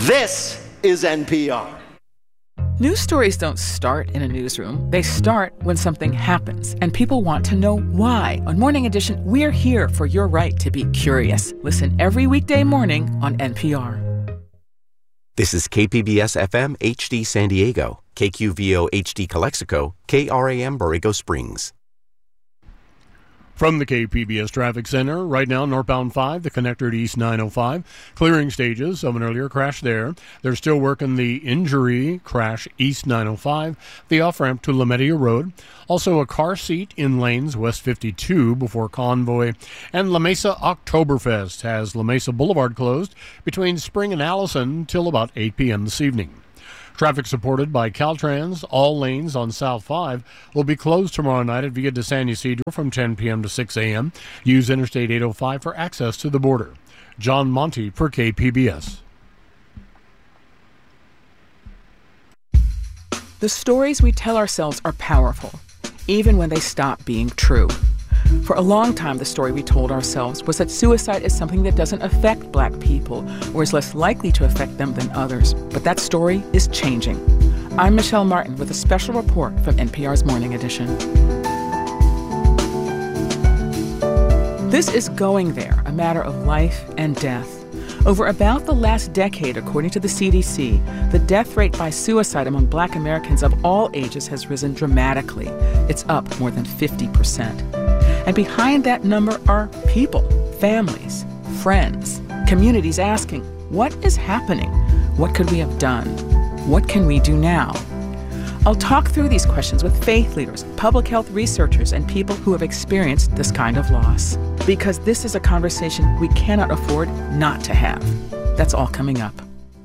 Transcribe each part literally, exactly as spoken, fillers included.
This is N P R. News stories don't start in a newsroom. They start when something happens, and people want to know why. On Morning Edition, we're here for your right to be curious. Listen every weekday morning on N P R. This is K P B S F M H D San Diego, K Q V O H D Calexico, K R A M Borrego Springs. From the K P B S Traffic Center, right now, northbound five, the connector to East nine oh five. Clearing stages of an earlier crash there. They're still working the injury crash East nine oh five, the off-ramp to La Media Road. Also a car seat in lanes West fifty-two before Convoy. And La Mesa Oktoberfest has La Mesa Boulevard closed between Spring and Allison till about eight p.m. this evening. Traffic supported by Caltrans. All lanes on South five will be closed tomorrow night at Via de San Ysidro from ten p.m. to six a.m. Use Interstate eight oh five for access to the border. John Monty for K P B S. The stories we tell ourselves are powerful, even when they stop being true. For a long time, the story we told ourselves was that suicide is something that doesn't affect Black people or is less likely to affect them than others. But that story is changing. I'm Michelle Martin with a special report from N P R's Morning Edition. This is Going There, a matter of life and death. Over about the last decade, according to the C D C, the death rate by suicide among Black Americans of all ages has risen dramatically. It's up more than fifty percent. And behind that number are people, families, friends, communities asking, what is happening? What could we have done? What can we do now? I'll talk through these questions with faith leaders, public health researchers, and people who have experienced this kind of loss. Because this is a conversation we cannot afford not to have. That's all coming up.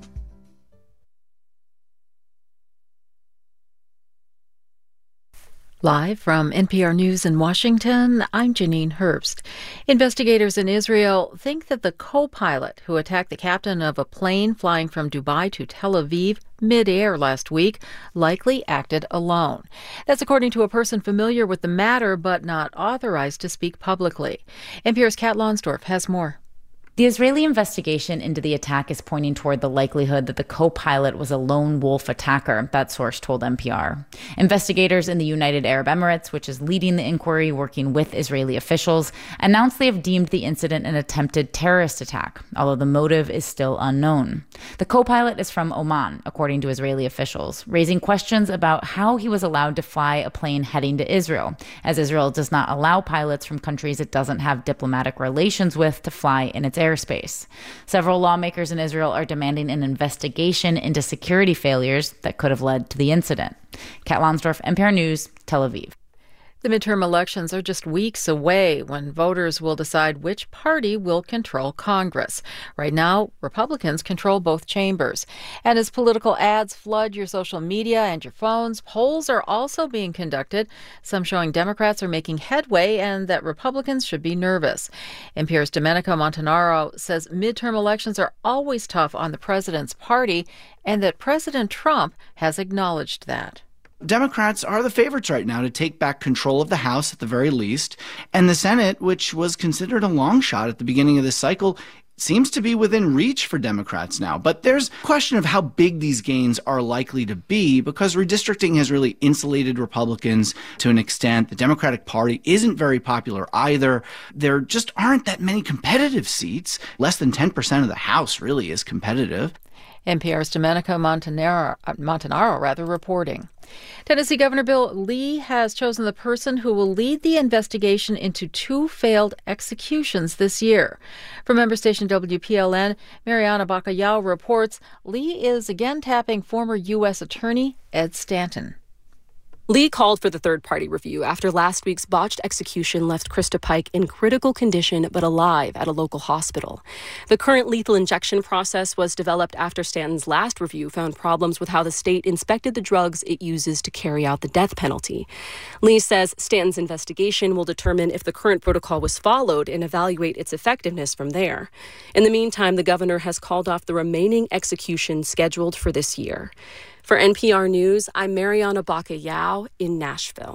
Live from N P R News in Washington, I'm Janine Herbst. Investigators in Israel think that the co-pilot who attacked the captain of a plane flying from Dubai to Tel Aviv mid-air last week likely acted alone. That's according to a person familiar with the matter but not authorized to speak publicly. N P R's Kat Lonsdorf has more. The Israeli investigation into the attack is pointing toward the likelihood that the co-pilot was a lone wolf attacker, that source told N P R. Investigators in the United Arab Emirates, which is leading the inquiry working with Israeli officials, announced they have deemed the incident an attempted terrorist attack, although the motive is still unknown. The co-pilot is from Oman, according to Israeli officials, raising questions about how he was allowed to fly a plane heading to Israel, as Israel does not allow pilots from countries it doesn't have diplomatic relations with to fly in its air airspace. Several lawmakers in Israel are demanding an investigation into security failures that could have led to the incident. Kat Lonsdorf, N P R News, Tel Aviv. The midterm elections are just weeks away when voters will decide which party will control Congress. Right now, Republicans control both chambers. And as political ads flood your social media and your phones, polls are also being conducted, some showing Democrats are making headway and that Republicans should be nervous. N P R's Domenico Montanaro says midterm elections are always tough on the president's party and that President Trump has acknowledged that. Democrats are the favorites right now to take back control of the House at the very least, and the Senate, which was considered a long shot at the beginning of this cycle, seems to be within reach for Democrats now. But there's a question of how big these gains are likely to be because redistricting has really insulated Republicans to an extent. The Democratic Party isn't very popular either. There just aren't that many competitive seats. Less than ten percent of the House really is competitive. N P R's Domenico Montanaro, Montanaro rather, reporting. Tennessee Governor Bill Lee has chosen the person who will lead the investigation into two failed executions this year. From member station W P L N, Mariana Bacallao reports Lee is again tapping former U S Attorney Ed Stanton. Lee called for the third-party review after last week's botched execution left Krista Pike in critical condition but alive at a local hospital. The current lethal injection process was developed after Stanton's last review found problems with how the state inspected the drugs it uses to carry out the death penalty. Lee says Stanton's investigation will determine if the current protocol was followed and evaluate its effectiveness from there. In the meantime, the governor has called off the remaining executions scheduled for this year. For N P R News, I'm Mariana Bacallao in Nashville.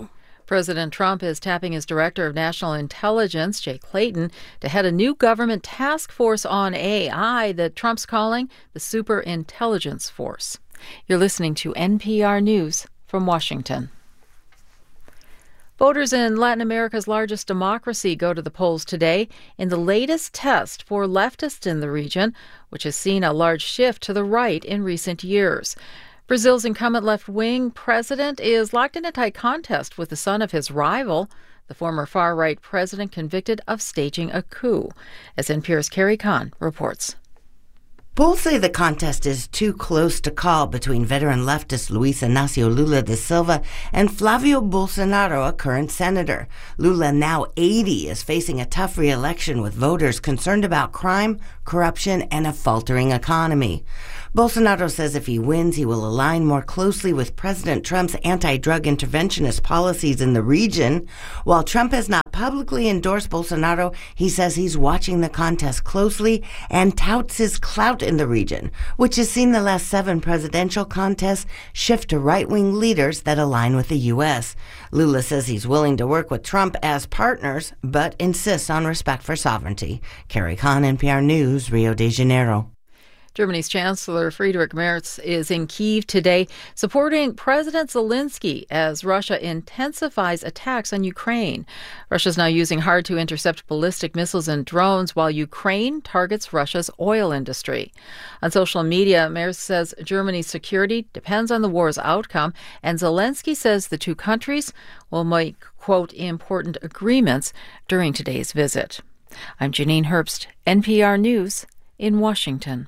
President Trump is tapping his Director of National Intelligence, Jay Clayton, to head a new government task force on A I that Trump's calling the Superintelligence Force. You're listening to N P R News from Washington. Voters in Latin America's largest democracy go to the polls today in the latest test for leftists in the region, which has seen a large shift to the right in recent years. Brazil's incumbent left-wing president is locked in a tight contest with the son of his rival, the former far-right president convicted of staging a coup. As N P R's Carrie Kahn reports. Polls say the contest is too close to call between veteran leftist Luiz Inácio Lula da Silva and Flavio Bolsonaro, a current senator. Lula, now eighty, is facing a tough re-election with voters concerned about crime, corruption, and a faltering economy. Bolsonaro says if he wins, he will align more closely with President Trump's anti-drug interventionist policies in the region. While Trump has not publicly endorsed Bolsonaro, he says he's watching the contest closely and touts his clout in the region, which has seen the last seven presidential contests shift to right-wing leaders that align with the U S. Lula says he's willing to work with Trump as partners, but insists on respect for sovereignty. Carrie Kahn, N P R News, Rio de Janeiro. Germany's Chancellor Friedrich Merz is in Kyiv today, supporting President Zelensky as Russia intensifies attacks on Ukraine. Russia's now using hard-to-intercept ballistic missiles and drones, while Ukraine targets Russia's oil industry. On social media, Merz says Germany's security depends on the war's outcome, and Zelensky says the two countries will make, quote, important agreements during today's visit. I'm Janine Herbst, N P R News in Washington.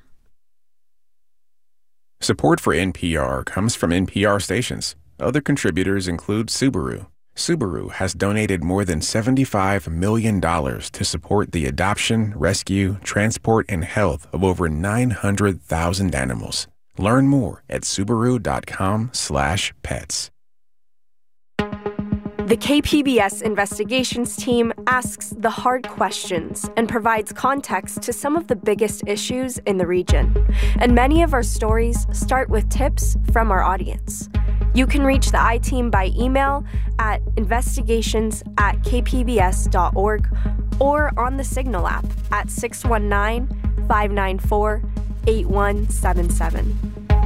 Support for N P R comes from N P R stations. Other contributors include Subaru. Subaru has donated more than seventy-five million dollars to support the adoption, rescue, transport, and health of over nine hundred thousand animals. Learn more at Subaru.com slash pets. The K P B S investigations team asks the hard questions and provides context to some of the biggest issues in the region. And many of our stories start with tips from our audience. You can reach the I-Team by email at investigations at k p b s dot org or on the Signal app at six one nine, five nine four, eight one seven seven.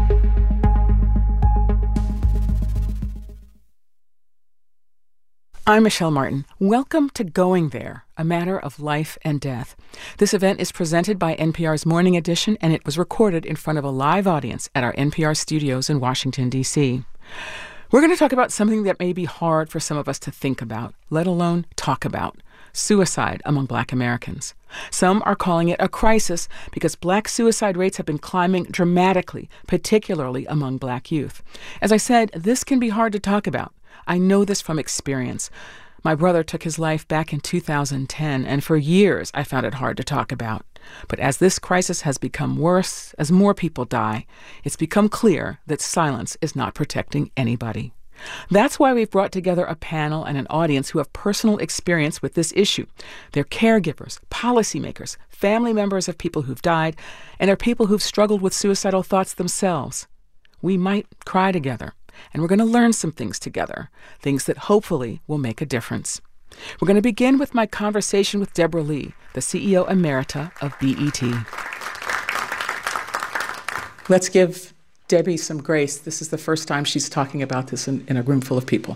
I'm Michelle Martin. Welcome to Going There, a matter of life and death. This event is presented by N P R's Morning Edition, and it was recorded in front of a live audience at our N P R studios in Washington, D C We're going to talk about something that may be hard for some of us to think about, let alone talk about: suicide among Black Americans. Some are calling it a crisis because Black suicide rates have been climbing dramatically, particularly among Black youth. As I said, this can be hard to talk about. I know this from experience. My brother took his life back in two thousand ten, and for years I found it hard to talk about. But as this crisis has become worse, as more people die, it's become clear that silence is not protecting anybody. That's why we've brought together a panel and an audience who have personal experience with this issue. They're caregivers, policymakers, family members of people who've died, and they're people who've struggled with suicidal thoughts themselves. We might cry together. And we're going to learn some things together, things that hopefully will make a difference. We're going to begin with my conversation with Deborah Lee, the C E O Emerita of B E T. Let's give Debbie some grace. This is the first time she's talking about this in, in a room full of people.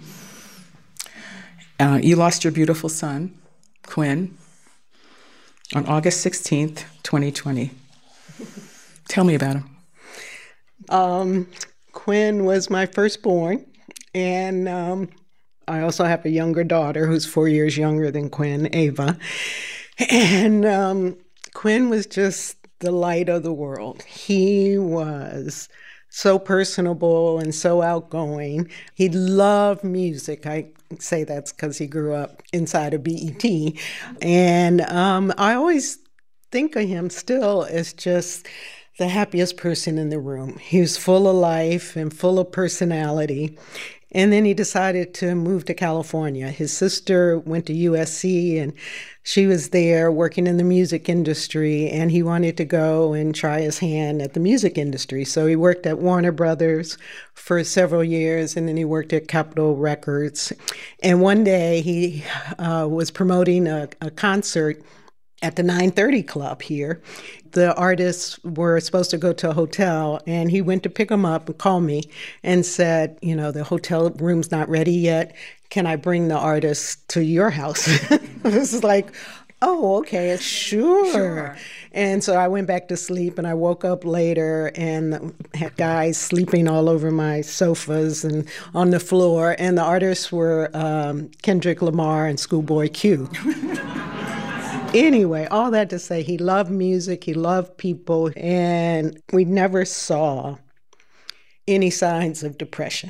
Uh, you lost your beautiful son, Quinn, on August sixteenth, twenty twenty. Tell me about him. Um... Quinn was my firstborn, and um, I also have a younger daughter who's four years younger than Quinn, Ava. And um, Quinn was just the light of the world. He was so personable and so outgoing. He loved music. I say that's because he grew up inside of B E T. And um, I always think of him still as just the happiest person in the room. He was full of life and full of personality. And then he decided to move to California. His sister went to U S C, and she was there working in the music industry, and he wanted to go and try his hand at the music industry. So he worked at Warner Brothers for several years, and then he worked at Capitol Records. And one day he uh, was promoting a, a concert at the nine thirty Club here. The artists were supposed to go to a hotel, and he went to pick them up and called me and said, you know, the hotel room's not ready yet. Can I bring the artists to your house? This is like, oh, okay, sure. sure. And so I went back to sleep, and I woke up later and had guys sleeping all over my sofas and on the floor. And the artists were um, Kendrick Lamar and Schoolboy Q. Anyway, all that to say, he loved music, he loved people, and we never saw any signs of depression.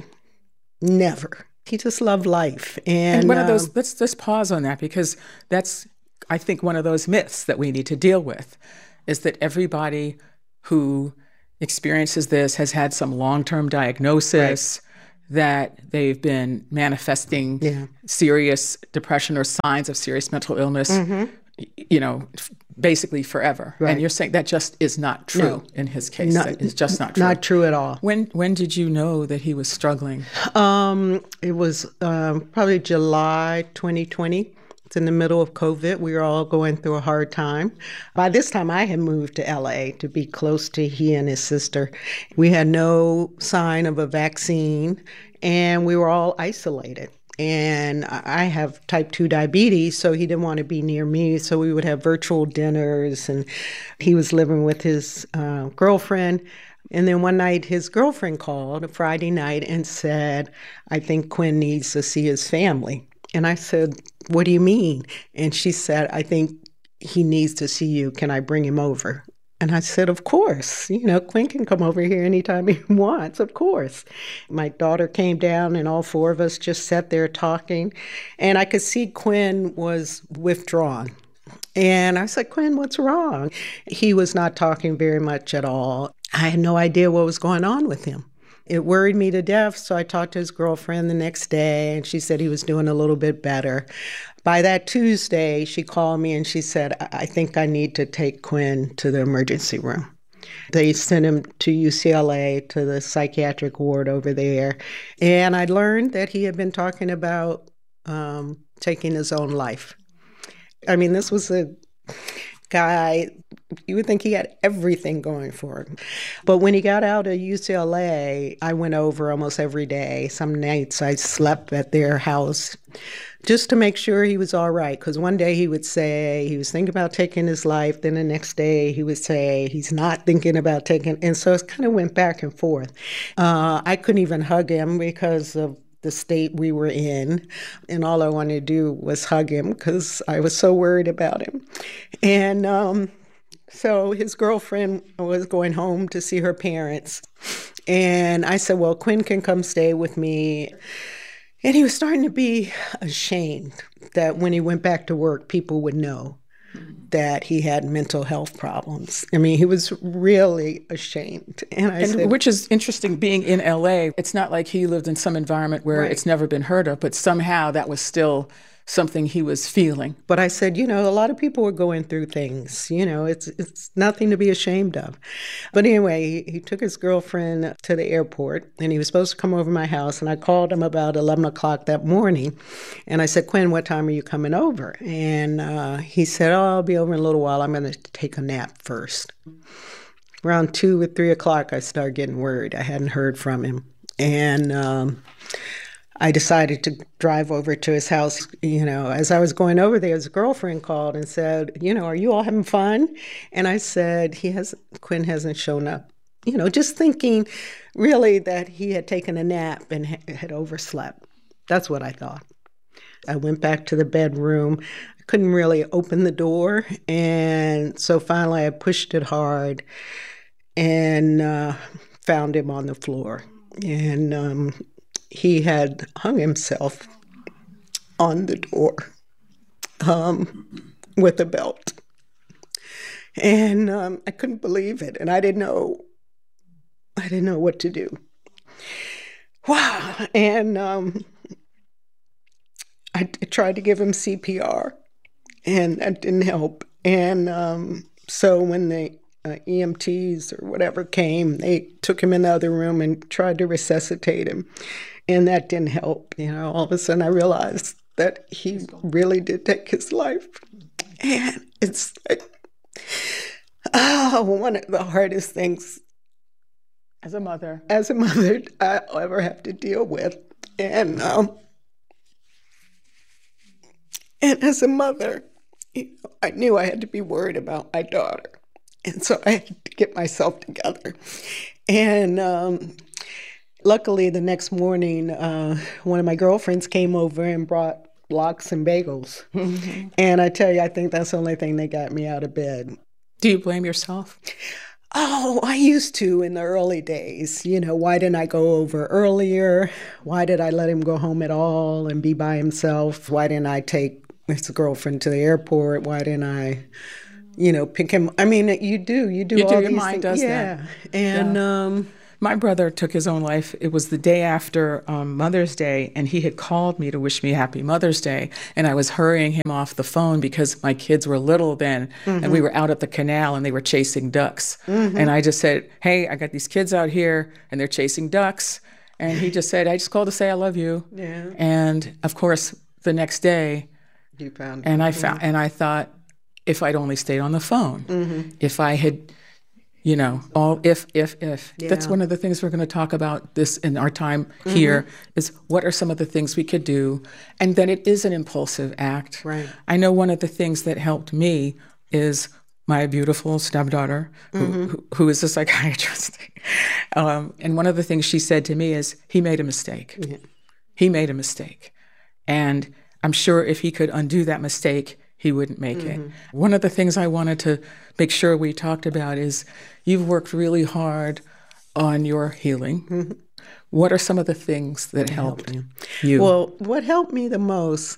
Never. He just loved life. And, and one of um, those, let's just pause on that, because that's, I think, one of those myths that we need to deal with, is that everybody who experiences this has had some long-term diagnosis, right, that they've been manifesting yeah. serious depression or signs of serious mental illness, mm-hmm. you know, basically forever. Right. And you're saying that just is not true no. in his case. Not, it's just not true. Not true at all. When when did you know that he was struggling? Um, it was um, probably July twenty twenty. It's in the middle of COVID. We were all going through a hard time. By this time, I had moved to L A to be close to he and his sister. We had no sign of a vaccine, and we were all isolated. And I have type two diabetes, so he didn't want to be near me. So we would have virtual dinners, and he was living with his uh, girlfriend. And then one night, his girlfriend called, a Friday night, and said, I think Quinn needs to see his family. And I said, what do you mean? And she said, I think he needs to see you. Can I bring him over? And I said, of course. You know, Quinn can come over here anytime he wants, of course. My daughter came down, and all four of us just sat there talking. And I could see Quinn was withdrawn. And I said, Quinn, what's wrong? He was not talking very much at all. I had no idea what was going on with him. It worried me to death, so I talked to his girlfriend the next day, and she said he was doing a little bit better. By that Tuesday, she called me and she said, I think I need to take Quinn to the emergency room. They sent him to U C L A, to the psychiatric ward over there, and I learned that he had been talking about um, taking his own life. I mean, this was a guy, you would think he had everything going for him. But when he got out of U C L A, I went over almost every day. Some nights I slept at their house just to make sure he was all right. Because one day he would say he was thinking about taking his life. Then the next day he would say he's not thinking about taking. And so it kind of went back and forth. Uh, I couldn't even hug him because of the state we were in, and all I wanted to do was hug him because I was so worried about him. And um, so his girlfriend was going home to see her parents, and I said, well, Quinn can come stay with me. And he was starting to be ashamed that when he went back to work, people would know that he had mental health problems. I mean, he was really ashamed. And I and said, which is interesting, being in L A, it's not like he lived in some environment where right. it's never been heard of, but somehow that was still something he was feeling. But I said, you know, a lot of people were going through things. You know, it's it's nothing to be ashamed of. But anyway, he, he took his girlfriend to the airport, and he was supposed to come over to my house, and I called him about eleven o'clock that morning, and I said, Quinn, what time are you coming over? And uh, he said, oh, I'll be over in a little while. I'm going to take a nap first. Around two or three o'clock, I started getting worried. I hadn't heard from him. And um, I decided to drive over to his house. You know, as I was going over there, his girlfriend called and said, you know, are you all having fun? And I said, he has, Quinn hasn't shown up. You know, just thinking really that he had taken a nap and ha- had overslept. That's what I thought. I went back to the bedroom. I couldn't really open the door. And so finally I pushed it hard and uh, found him on the floor. And um, he had hung himself on the door um, with a belt. And um, I couldn't believe it. And I didn't know, I didn't know what to do. wow. And um, I t- tried to give him C P R, and that didn't help. And um, so when the uh, E M Ts or whatever came, they took him in the other room and tried to resuscitate him. And that didn't help. You know, all of a sudden I realized that he really did take his life. And it's like, oh, one of the hardest things as a mother, as a mother, I'll ever have to deal with. And um, and as a mother, you know, I knew I had to be worried about my daughter. And so I had to get myself together. And um, luckily, the next morning, uh, one of my girlfriends came over and brought lox and bagels. Mm-hmm. And I tell you, I think that's the only thing that got me out of bed. Do you blame yourself? Oh, I used to in the early days. You know, why didn't I go over earlier? Why did I let him go home at all and be by himself? Why didn't I take his girlfriend to the airport? Why didn't I, you know, pick him? I mean, you do. You do you all do, these your mind things. does yeah. that. And yeah. um my brother took his own life. It was the day after um, Mother's Day, and he had called me to wish me Happy Mother's Day, and I was hurrying him off the phone because my kids were little then, mm-hmm. and we were out at the canal, and they were chasing ducks. Mm-hmm. And I just said, hey, I got these kids out here, and they're chasing ducks. And he just said, I just called to say I love you. Yeah. And, of course, the next day, you found and I found, and I thought, if I'd only stayed on the phone, mm-hmm. if I had... You know, all if, if, if. Yeah. That's one of the things we're going to talk about this in our time mm-hmm. here is what are some of the things we could do? And then it is an impulsive act. Right. I know one of the things that helped me is my beautiful stepdaughter, who, mm-hmm. who, who is a psychiatrist. um, and one of the things she said to me is, he made a mistake. Yeah. He made a mistake. And I'm sure if he could undo that mistake, he wouldn't make mm-hmm. it. One of the things I wanted to make sure we talked about is you've worked really hard on your healing. Mm-hmm. What are some of the things that helped you? you? Well, what helped me the most,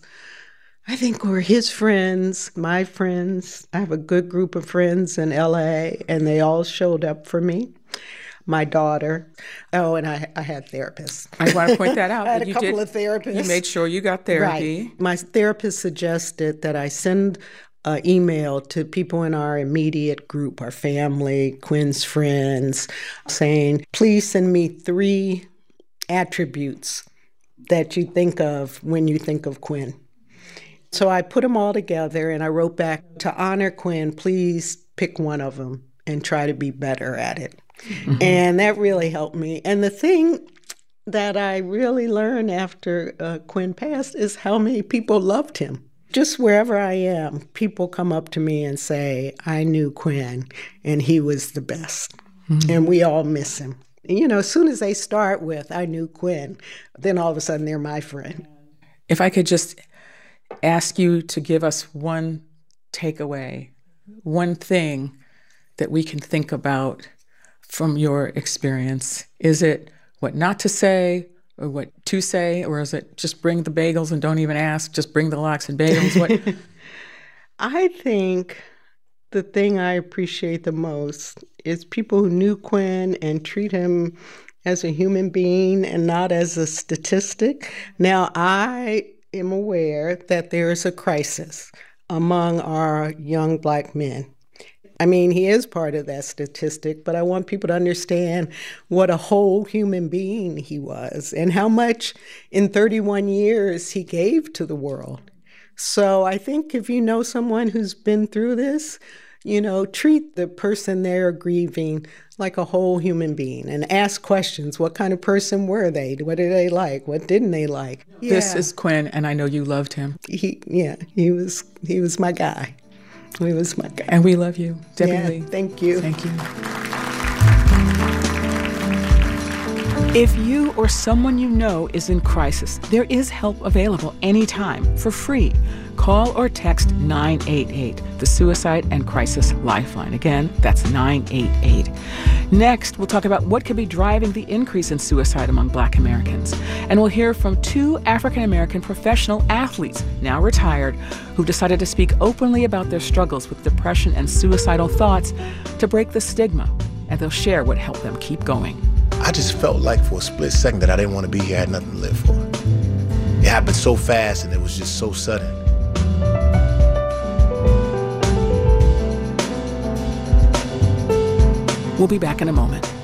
I think, were his friends, my friends. I have a good group of friends in L A, and they all showed up for me. My daughter. Oh, and I, I had therapists. I want to point that out. I had a you couple did, of therapists. You made sure you got therapy. Right. My therapist suggested that I send an email to people in our immediate group, our family, Quinn's friends, saying, please send me three attributes that you think of when you think of Quinn. So I put them all together and I wrote back, to honor Quinn, please pick one of them and try to be better at it. Mm-hmm. And that really helped me. And the thing that I really learned after uh, Quinn passed is how many people loved him. Just wherever I am, people come up to me and say, I knew Quinn, and he was the best. Mm-hmm. And we all miss him. And, you know, as soon as they start with, I knew Quinn, then all of a sudden they're my friend. If I could just ask you to give us one takeaway, one thing that we can think about from your experience. Is it what not to say or what to say, or is it just bring the bagels and don't even ask, just bring the lox and bagels? What? I think the thing I appreciate the most is people who knew Quinn and treat him as a human being and not as a statistic. Now, I am aware that there is a crisis among our young Black men. I mean, he is part of that statistic, but I want people to understand what a whole human being he was and how much in thirty-one years he gave to the world. So I think if you know someone who's been through this, you know, treat the person they're grieving like a whole human being and ask questions. What kind of person were they? What did they like? What didn't they like? Yeah. This is Quinn, and I know you loved him. He, yeah, he was, he was my guy. He was my guy. And we love you, Debbie yeah, Lee. Thank you. Thank you. If you or someone you know is in crisis, there is help available anytime for free. Call or text nine eight eight, the Suicide and Crisis Lifeline. Again, that's nine eight eight. Next, we'll talk about what could be driving the increase in suicide among Black Americans. And we'll hear from two African-American professional athletes, now retired, who decided to speak openly about their struggles with depression and suicidal thoughts to break the stigma. And they'll share what helped them keep going. I just felt like for a split second that I didn't want to be here, I had nothing to live for. It happened so fast and it was just so sudden. We'll be back in a moment.